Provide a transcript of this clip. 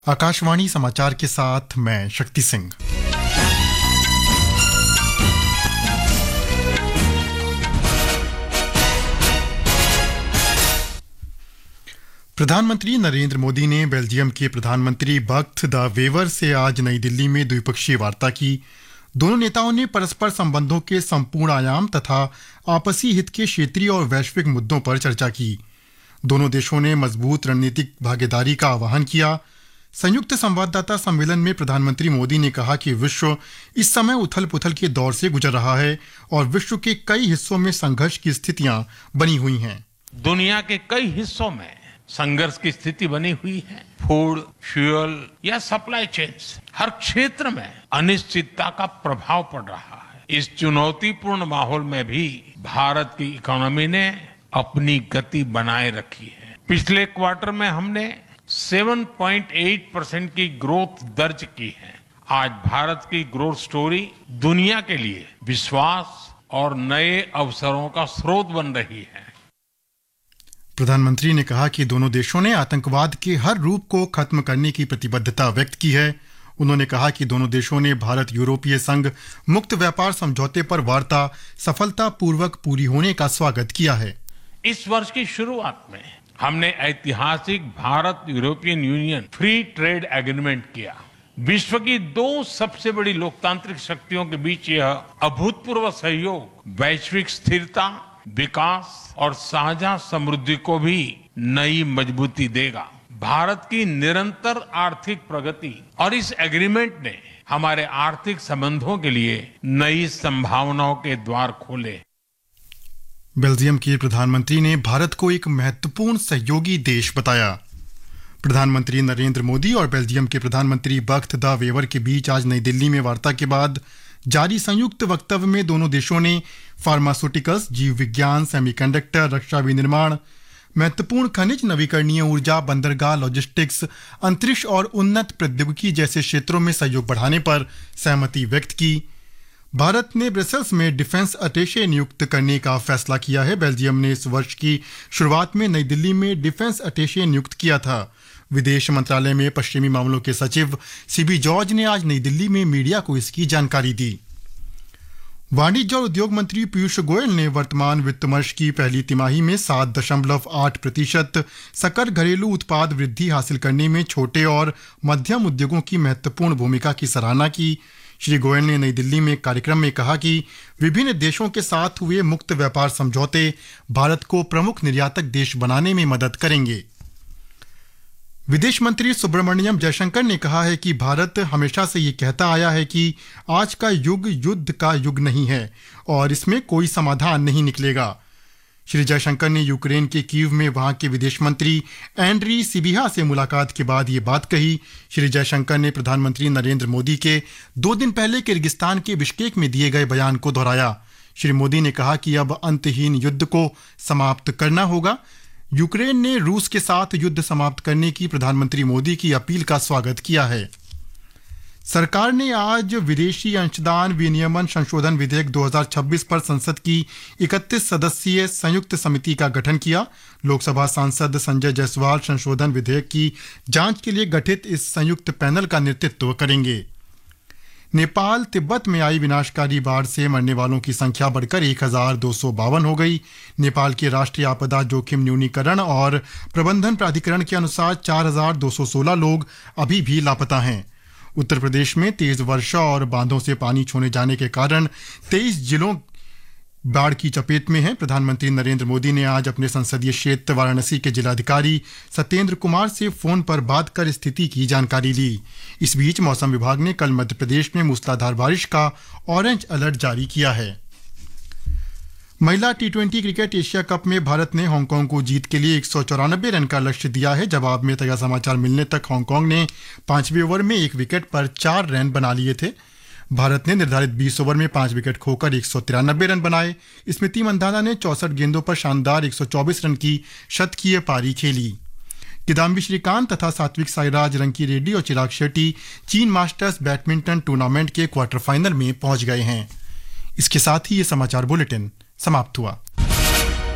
आकाशवाणी समाचार के साथ मैं शक्ति सिंह। प्रधानमंत्री नरेंद्र मोदी ने बेल्जियम के प्रधानमंत्री बर्ट द वेवर से आज नई दिल्ली में द्विपक्षीय वार्ता की। दोनों नेताओं ने परस्पर संबंधों के संपूर्ण आयाम तथा आपसी हित के क्षेत्रीय और वैश्विक मुद्दों पर चर्चा की। दोनों देशों ने मजबूत रणनीतिक भागीदारी का आह्वान किया। संयुक्त संवाददाता सम्मेलन में प्रधानमंत्री मोदी ने कहा कि विश्व इस समय उथल-पुथल के दौर से गुजर रहा है और विश्व के कई हिस्सों में संघर्ष की स्थितियां बनी हुई हैं। दुनिया के कई हिस्सों में संघर्ष की स्थिति बनी हुई है। फूड, फ्यूल या सप्लाई चेन्स, हर क्षेत्र में अनिश्चितता का प्रभाव पड़ रहा है। इस चुनौतीपूर्ण माहौल में भी भारत की इकोनॉमी ने अपनी गति बनाए रखी है। पिछले क्वार्टर में हमने 7.8% की ग्रोथ दर्ज की है। आज भारत की ग्रोथ स्टोरी दुनिया के लिए विश्वास और नए अवसरों का स्रोत बन रही है। प्रधानमंत्री ने कहा कि दोनों देशों ने आतंकवाद के हर रूप को खत्म करने की प्रतिबद्धता व्यक्त की है। उन्होंने कहा कि दोनों देशों ने भारत यूरोपीय संघ मुक्त व्यापार समझौते पर वार्ता सफलतापूर्वक पूरी होने का स्वागत किया है। इस वर्ष की शुरुआत में हमने ऐतिहासिक Bharat European union free trade agreement किया। विश्व की दो सबसे बड़ी लोकतांत्रिक शक्तियों के बीच यह अभूतपूर्व सहयोग वैश्विक स्थिरता, विकास और साझा समृद्धि को भी नई मजबूती देगा। भारत की निरंतर आर्थिक प्रगति और इस एग्रीमेंट ने हमारे आर्थिक संबंधों के लिए नई संभावनाओं के द्वार खोले। बेल्जियम के प्रधानमंत्री ने भारत को एक महत्वपूर्ण सहयोगी देश बताया। प्रधानमंत्री नरेंद्र मोदी और बेल्जियम के प्रधानमंत्री बर्ट द वेवर के बीच आज नई दिल्ली में वार्ता के बाद जारी संयुक्त वक्तव्य में दोनों देशों ने फार्मास्यूटिकल्स, जीव विज्ञान, सेमीकंडक्टर, रक्षा विनिर्माण, महत्वपूर्ण खनिज, नवीकरणीय ऊर्जा, बंदरगाह, लॉजिस्टिक्स, अंतरिक्ष और उन्नत प्रौद्योगिकी जैसे क्षेत्रों में सहयोग बढ़ाने पर सहमति व्यक्त की। भारत ने ब्रसेल्स में डिफेंस अटैचे नियुक्त करने का फैसला किया है। बेल्जियम ने इस वर्ष की शुरुआत में नई दिल्ली में डिफेंस अटैचे नियुक्त किया था। विदेश मंत्रालय में पश्चिमी मामलों के सचिव सीबी जॉर्ज ने आज नई दिल्ली में मीडिया को इसकी जानकारी दी। वाणिज्य और उद्योग मंत्री पीयूष गोयल ने वर्तमान वित्त वर्ष की पहली तिमाही में 7.8% सकल घरेलू उत्पाद वृद्धि हासिल करने में छोटे और मध्यम उद्योगों की महत्वपूर्ण भूमिका की सराहना की। श्री गोयल ने नई दिल्ली में एक कार्यक्रम में कहा कि विभिन्न देशों के साथ हुए मुक्त व्यापार समझौते भारत को प्रमुख निर्यातक देश बनाने में मदद करेंगे। विदेश मंत्री सुब्रमण्यम जयशंकर ने कहा है कि भारत हमेशा से ये कहता आया है कि आज का युग युद्ध का युग नहीं है और इसमें कोई समाधान नहीं निकलेगा। श्री जयशंकर ने यूक्रेन के कीव में वहां के विदेश मंत्री एंड्री सिबिहा से मुलाकात के बाद ये बात कही। श्री जयशंकर ने प्रधानमंत्री नरेंद्र मोदी के 2 दिन पहले किर्गिस्तान के बिश्केक में दिए गए बयान को दोहराया। श्री मोदी ने कहा कि अब अंतहीन युद्ध को समाप्त करना होगा। यूक्रेन ने रूस के साथ युद्ध समाप्त करने की प्रधानमंत्री मोदी की अपील का स्वागत किया है। सरकार ने आज विदेशी अंशदान विनियमन संशोधन विधेयक 2026 पर संसद की 31 सदस्यीय संयुक्त समिति का गठन किया। लोकसभा सांसद संजय जायसवाल संशोधन विधेयक की जांच के लिए गठित इस संयुक्त पैनल का नेतृत्व करेंगे। नेपाल तिब्बत में आई विनाशकारी बाढ़ से मरने वालों की संख्या बढ़कर 1252 हो गई। नेपाल के राष्ट्रीय आपदा जोखिम न्यूनीकरण और प्रबंधन प्राधिकरण के अनुसार 4216 लोग अभी भी लापता हैं। उत्तर प्रदेश में तेज वर्षा और बांधों से पानी छोड़े जाने के कारण 23 जिलों बाढ़ की चपेट में हैं। प्रधानमंत्री नरेंद्र मोदी ने आज अपने संसदीय क्षेत्र वाराणसी के जिलाधिकारी सत्येंद्र कुमार से फोन पर बात कर स्थिति की जानकारी ली। इस बीच मौसम विभाग ने कल मध्य प्रदेश में मूसलाधार बारिश का ऑरेंज अलर्ट जारी किया है। महिला T20 क्रिकेट एशिया कप में भारत ने हांगकांग को जीत के लिए 194 रन का लक्ष्य दिया है। जवाब में ताजा समाचार मिलने तक हांगकांग ने 5वें ओवर में 1 विकेट पर 4 रन बना लिए थे। भारत ने निर्धारित 20 ओवर में 5 विकेट खोकर 193 रन बनाए। स्मृति मंधाना ने 64 गेंदों पर शानदार 124 रन की शतकीय पारी खेली। किदाम्बी श्रीकांत तथा सात्विक साईराज, रंकी रेड्डी और चिराग शेट्टी चीन मास्टर्स बैडमिंटन टूर्नामेंट के क्वार्टर फाइनल में पहुंच गए हैं। इसके साथ ही ये समाचार बुलेटिन समाप्त हुआ।